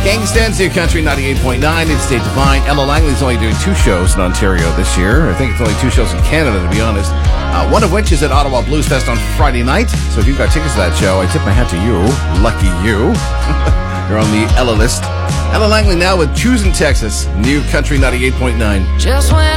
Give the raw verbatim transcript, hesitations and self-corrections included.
Gangsta's New Country ninety-eight point nine. It's Dave Devine. Ella Langley's only doing two shows in Ontario this year. I think it's only two shows in Canada, to be honest. Uh, one of which is at Ottawa Blues Fest on Friday night. So if you've got tickets to that show, I tip my hat to you. Lucky you. You're on the Ella list. Ella Langley now with Choosing Texas, New Country ninety-eight point nine. Just when